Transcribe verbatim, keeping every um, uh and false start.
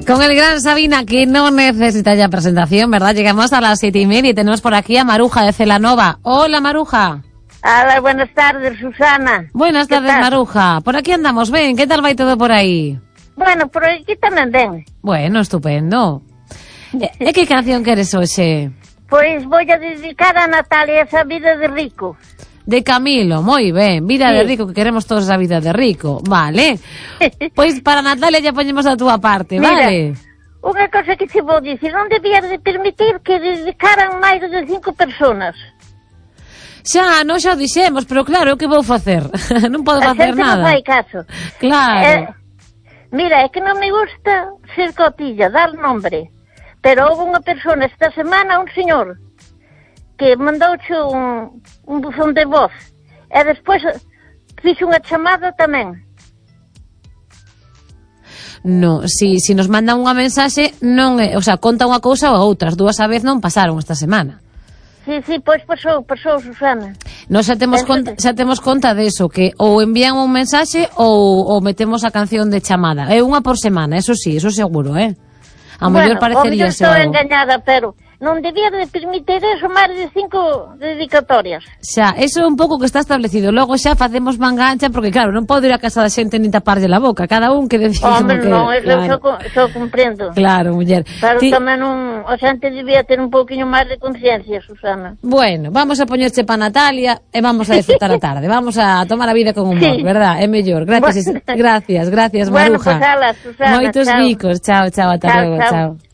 Con el gran Sabina, que no necesita ya presentación, ¿verdad? Llegamos a las siete y media y tenemos por aquí a Maruja de Celanova. Hola, Maruja. Hola, buenas tardes, Susana. Buenas tardes, tal? Maruja. Por aquí andamos, ven, ¿qué tal va todo por aí? Bueno, por aquí tamén ben. Bueno, estupendo. E que canción queres hoxe? Pois vou a dedicar a Natalia esa vida de rico. De Camilo, moi ben. Vida sí. de rico, que queremos todos a vida de rico. Vale. Pois para Natalia ya poñemos a túa parte, Mira, vale? Unha cosa que te vou dicir, non debías de permitir que dedicaran máis de cinco personas. Xa, non xa o dixemos, pero claro, o que vou facer? Non podo a facer xente nada. non fai caso. Claro. Eh, mira, é que non me gusta ser cotilla, dar nombre. Pero houve unha persona esta semana, un señor, que mandouche un, un buzón de voz e despois fixo unha chamada tamén. No, si, si nos mandan unha mensaxe, non é, o sea, conta unha cousa ou outra, as dúas a vez non pasaron esta semana. Sí, sí, pois pasou, pasou, Susana. Nós xa temos conta, xa temos conta de eso, que ou envían un mensaxe ou, ou metemos a canción de chamada. É unha por semana, eso sí, eso seguro, eh? A mellor bueno, parecería estou engañada, pero non debía de permitir eso máis de cinco dedicatorias. Xa, eso é un pouco que está establecido. Logo xa facemos mangancha, porque claro, non podo ir a casa da xente nin taparlle la boca. Cada un que decide Hombre, que... non, eso claro. xo comprendo. Claro, muller. Pero Ti... tamén un, a xente debía ter un pouquiño máis de conciencia, Susana. Bueno, vamos a poñerche pa Natalia e vamos a disfrutar a tarde. Vamos a tomar a vida con humor, sí. ¿Verdad? É mellor. Gracias, bueno. gracias, gracias, Maruja. Bueno, pues ala, Susana, moitos chao. bicos. Chao, chao, ata chao, logo, chao. chao.